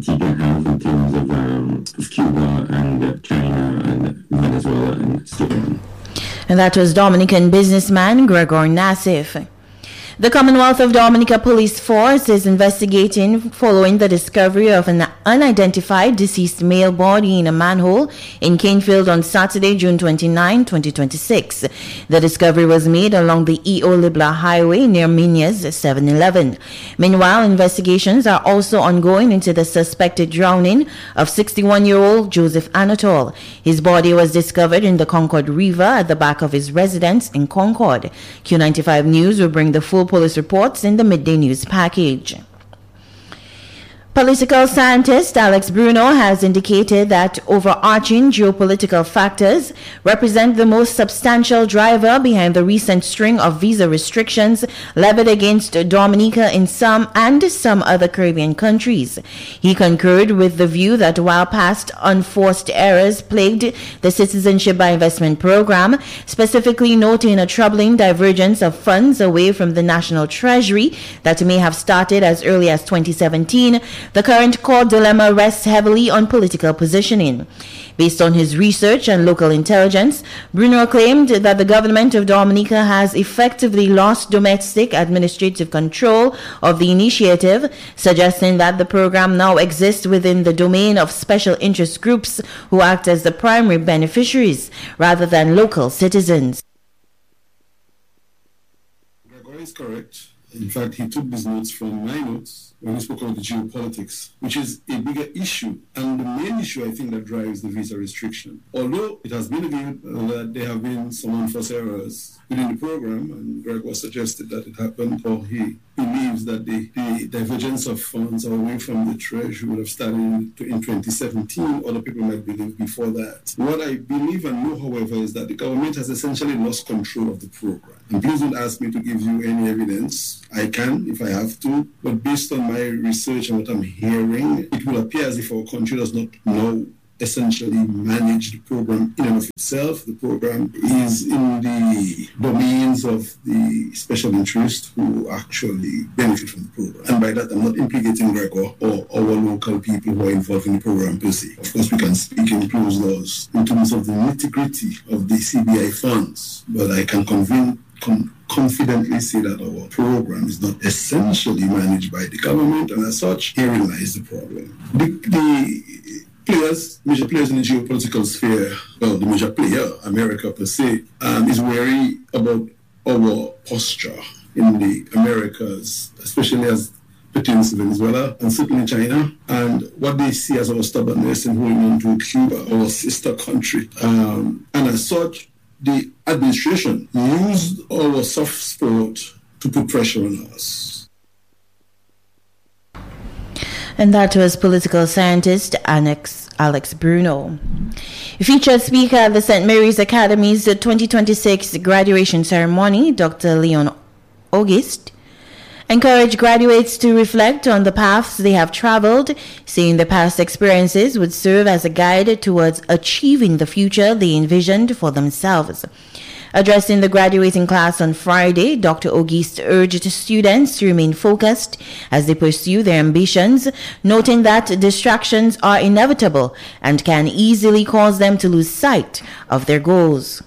you can have in terms of Cuba and China and Venezuela and so on. And that was Dominican businessman Gregor Nassif. The Commonwealth of Dominica Police Force is investigating following the discovery of an unidentified deceased male body in a manhole in Canefield on Saturday, June 29, 2026. The discovery was made along the E.O. Libla Highway near Minya's 7-Eleven. Meanwhile, investigations are also ongoing into the suspected drowning of 61-year-old Joseph Anatole. His body was discovered in the Concord River at the back of his residence in Concord. Q95 News will bring the full police reports in the midday news package. Political scientist Alex Bruno has indicated that overarching geopolitical factors represent the most substantial driver behind the recent string of visa restrictions levied against Dominica in some other Caribbean countries. He concurred with the view that while past unforced errors plagued the Citizenship by Investment program, specifically noting a troubling divergence of funds away from the national treasury that may have started as early as 2017, the current core dilemma rests heavily on political positioning. Based on his research and local intelligence, Bruno claimed that the government of Dominica has effectively lost domestic administrative control of the initiative, suggesting that the program now exists within the domain of special interest groups who act as the primary beneficiaries rather than local citizens. Gregor is correct. In fact, he took these notes from my notes when we spoke about the geopolitics, which is a bigger issue. And the main issue, I think, that drives the visa restriction. Although it has been agreed that there have been some unforced errors within the program, and Gregor suggested that it happened, or he believes that the divergence of funds away from the treasury would have started in 2017. Other people might believe before that. What I believe and know, however, is that the government has essentially lost control of the program. And please don't ask me to give you any evidence. I can if I have to, but based on my research and what I'm hearing, it will appear as if our country does not know essentially manage the program in and of itself. The program is in the domains of the special interest who actually benefit from the program. And by that, I'm not implicating Gregor or our local people who are involved in the program per se. Of course, we can speak in closed doors in terms of the nitty-gritty of the CBI funds, but I can confidently say that our program is not essentially managed by the government, and as such, herein lies the problem. The major players in the geopolitical sphere, well, the major player, America per se, is wary about our posture in the Americas, especially as pertains to Venezuela and certainly China, and what they see as our stubbornness in holding on to Cuba, our sister country. And as such, the administration used our soft spot to put pressure on us. And that was political scientist Alex Bruno. Featured speaker at the St. Mary's Academy's 2026 graduation ceremony, Dr. Leon August, encouraged graduates to reflect on the paths they have traveled, saying the past experiences would serve as a guide towards achieving the future they envisioned for themselves. Addressing the graduating class on Friday, Dr. Auguste urged students to remain focused as they pursue their ambitions, noting that distractions are inevitable and can easily cause them to lose sight of their goals.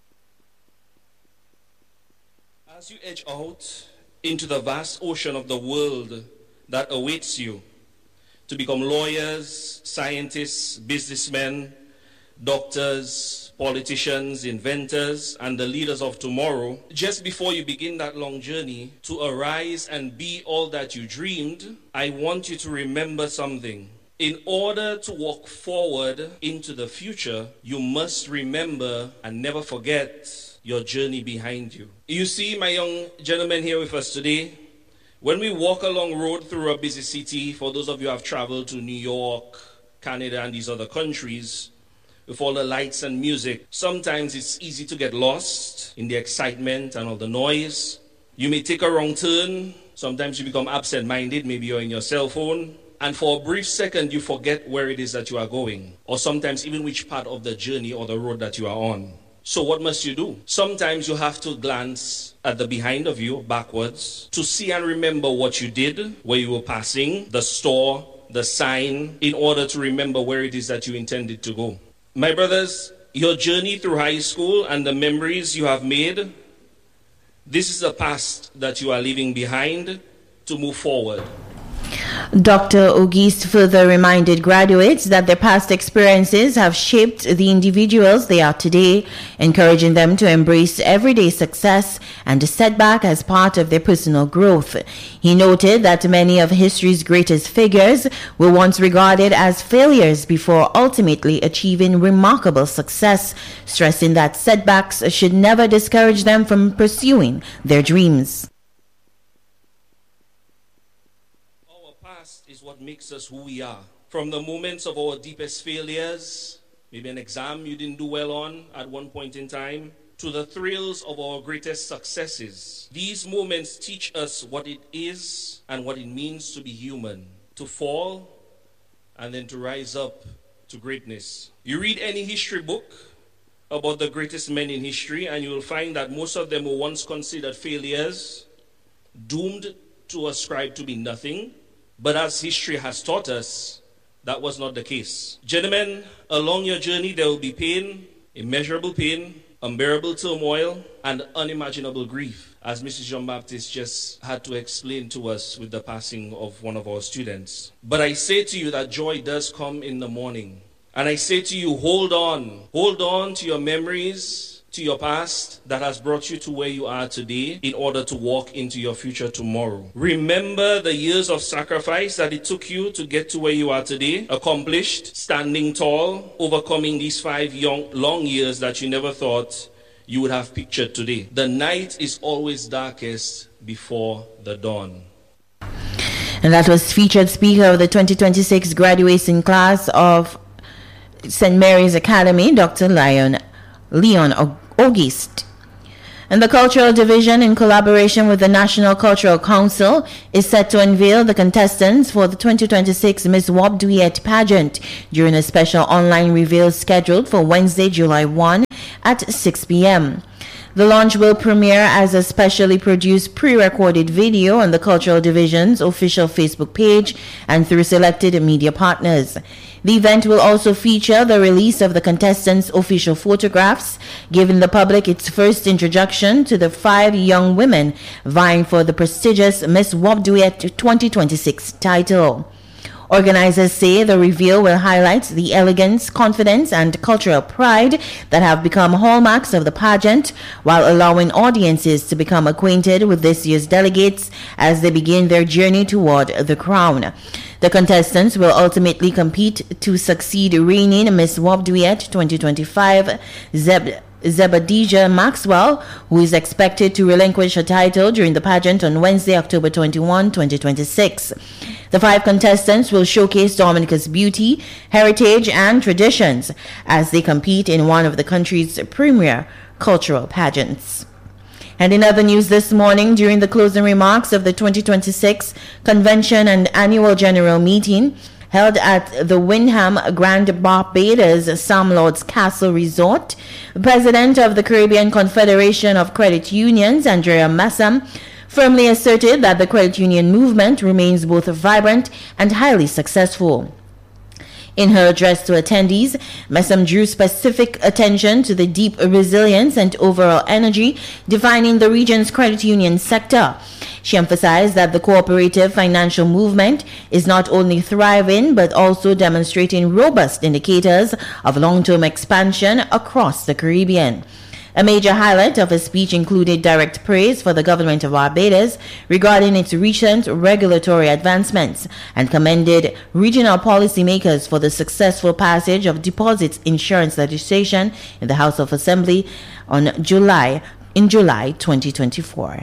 As you edge out into the vast ocean of the world that awaits you, to become lawyers, scientists, businessmen, doctors, politicians, inventors, and the leaders of tomorrow, just before you begin that long journey to arise and be all that you dreamed, I want you to remember something. In order to walk forward into the future, you must remember and never forget your journey behind you. You see, my young gentlemen here with us today, when we walk along road through a busy city, for those of you who have traveled to New York, Canada, and these other countries, with all the lights and music, sometimes it's easy to get lost in the excitement and all the noise. You may take a wrong turn. Sometimes you become absent-minded. Maybe you're in your cell phone. And for a brief second, you forget where it is that you are going, or sometimes even which part of the journey or the road that you are on. So what must you do? Sometimes you have to glance at the behind of you, backwards, to see and remember what you did, where you were passing, the store, the sign in order to remember where it is that you intended to go. My brothers, your journey through high school and the memories you have made, this is a past that you are leaving behind to move forward. Dr. Auguste further reminded graduates that their past experiences have shaped the individuals they are today, encouraging them to embrace everyday success and a setback as part of their personal growth. He noted that many of history's greatest figures were once regarded as failures before ultimately achieving remarkable success, stressing that setbacks should never discourage them from pursuing their dreams. Is what makes us who we are. From the moments of our deepest failures, maybe an exam you didn't do well on at one point in time, to the thrills of our greatest successes. These moments teach us what it is and what it means to be human, to fall and then to rise up to greatness. You read any history book about the greatest men in history and you will find that most of them were once considered failures, doomed to ascribe to be nothing. But as history has taught us, that was not the case. Gentlemen, along your journey there will be pain, immeasurable pain, unbearable turmoil, and unimaginable grief, as Mrs. Jean-Baptiste just had to explain to us with the passing of one of our students. But I say to you that joy does come in the morning. And I say to you, hold on to your memories, to your past that has brought you to where you are today in order to walk into your future tomorrow. Remember the years of sacrifice that it took you to get to where you are today, accomplished, standing tall, overcoming these 5 long years that you never thought you would have pictured today. The night is always darkest before the dawn. And that was featured speaker of the 2026 graduating class of St. Mary's Academy, Dr. Leon Auguste. And the Cultural Division, in collaboration with the National Cultural Council, is set to unveil the contestants for the 2026 Miss Wobduet pageant during a special online reveal scheduled for Wednesday, July 1 at 6 p.m. The launch will premiere as a specially produced pre-recorded video on the Cultural Division's official Facebook page and through selected media partners. The event will also feature the release of the contestants' official photographs, giving the public its first introduction to the 5 young women vying for the prestigious Miss Wobduet 2026 title. Organizers say the reveal will highlight the elegance, confidence, and cultural pride that have become hallmarks of the pageant, while allowing audiences to become acquainted with this year's delegates as they begin their journey toward the crown. The contestants will ultimately compete to succeed reigning Miss Wobduet 2025 Zebadija Maxwell, who is expected to relinquish her title during the pageant on Wednesday, October 21, 2026. The 5 contestants will showcase Dominica's beauty, heritage, and traditions as they compete in one of the country's premier cultural pageants. And in other news this morning, during the closing remarks of the 2026 Convention and Annual General Meeting, held at the Wyndham Grand Barbados Sam Lords Castle Resort, the President of the Caribbean Confederation of Credit Unions, Andrea Messam, firmly asserted that the credit union movement remains both vibrant and highly successful. In her address to attendees, Messam drew specific attention to the deep resilience and overall energy defining the region's credit union sector. She emphasized that the cooperative financial movement is not only thriving but also demonstrating robust indicators of long-term expansion across the Caribbean. A major highlight of her speech included direct praise for the government of Barbados regarding its recent regulatory advancements and commended regional policymakers for the successful passage of deposits insurance legislation in the House of Assembly in July 2024.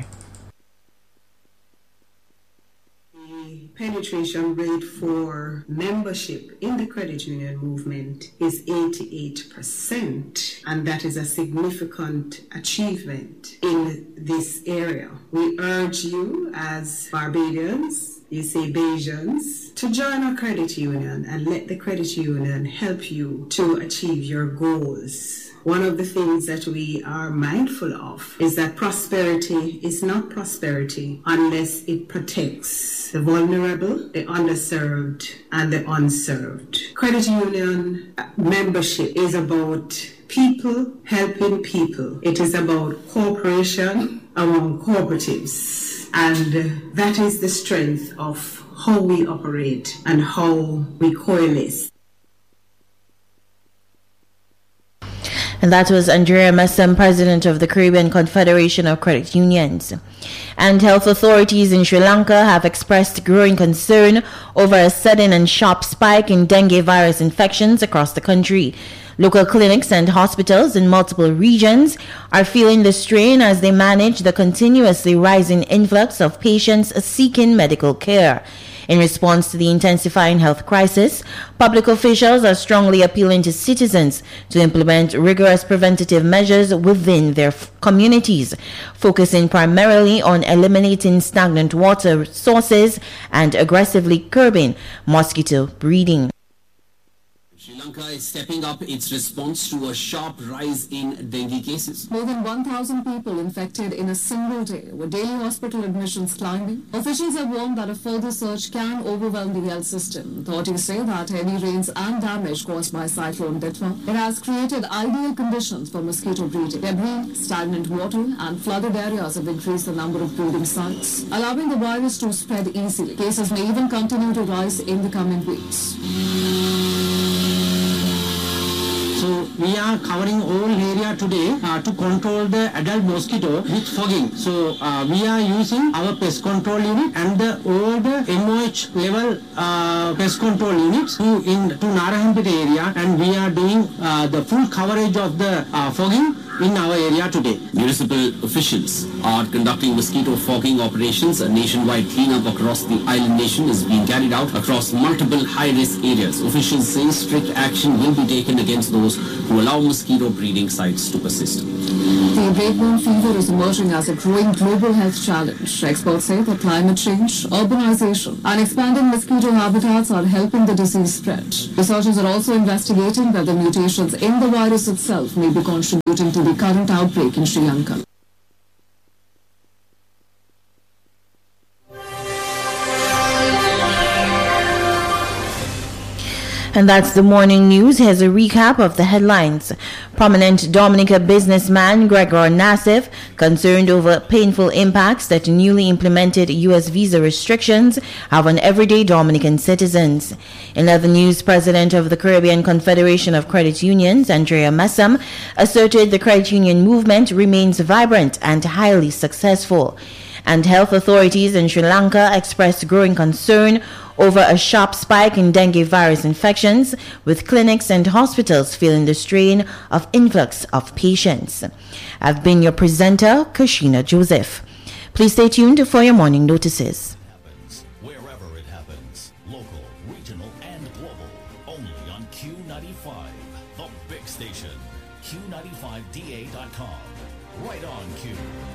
Penetration rate for membership in the credit union movement is 88%, and that is a significant achievement in this area. We urge you as Barbadians, you say Bajans, to join a credit union and let the credit union help you to achieve your goals. One of the things that we are mindful of is that prosperity is not prosperity unless it protects the vulnerable, the underserved, and the unserved. Credit union membership is about people helping people. It is about cooperation among cooperatives. And that is the strength of how we operate and how we coalesce. And that was Andrea Messam, president of the Caribbean Confederation of Credit Unions. And health authorities in Sri Lanka have expressed growing concern over a sudden and sharp spike in dengue virus infections across the country. Local clinics and hospitals in multiple regions are feeling the strain as they manage the continuously rising influx of patients seeking medical care. In response to the intensifying health crisis, public officials are strongly appealing to citizens to implement rigorous preventative measures within their communities, focusing primarily on eliminating stagnant water sources and aggressively curbing mosquito breeding. Sri Lanka is stepping up its response to a sharp rise in dengue cases. More than 1,000 people infected in a single day, with daily hospital admissions climbing. Officials have warned that a further surge can overwhelm the health system. Authorities say that heavy rains and damage caused by Cyclone Ditwa, it has created ideal conditions for mosquito breeding. Debris, stagnant water, and flooded areas have increased the number of breeding sites, allowing the virus to spread easily. Cases may even continue to rise in the coming weeks. So we are covering all area today to control the adult mosquito with fogging. So we are using our pest control unit and all the MOH level pest control units to Narayanpet area, and we are doing the full coverage of the fogging in our area today. Municipal officials are conducting mosquito fogging operations. A nationwide cleanup across the island nation is being carried out across multiple high-risk areas. Officials say strict action will be taken against those who allow mosquito breeding sites to persist. The breakbone fever is emerging as a growing global health challenge. Experts say that climate change, urbanization, and expanding mosquito habitats are helping the disease spread. Researchers are also investigating whether mutations in the virus itself may be contributing to the current outbreak in Sri Lanka. And that's the morning news. Here's a recap of the headlines. Prominent Dominica businessman Gregor Nassif, concerned over painful impacts that newly implemented U.S. visa restrictions have on everyday Dominican citizens. In other news, President of the Caribbean Confederation of Credit Unions, Andrea Messam, asserted the credit union movement remains vibrant and highly successful. And health authorities in Sri Lanka expressed growing concern over a sharp spike in dengue virus infections, with clinics and hospitals feeling the strain of influx of patients. I've been your presenter, Kashina Joseph. Please stay tuned for your morning notices. Wherever it happens, local, regional, and global, only on Q95, the big station, Q95DA.com. Right on Q.